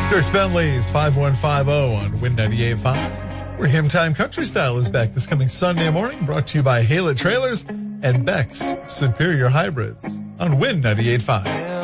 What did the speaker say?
Dirk Bentley's 5150 on Win 98.5. Where Hymn Time Country Style is back this coming Sunday morning, brought to you by Haylett Trailers and Beck's Superior Hybrids on Win 98.5.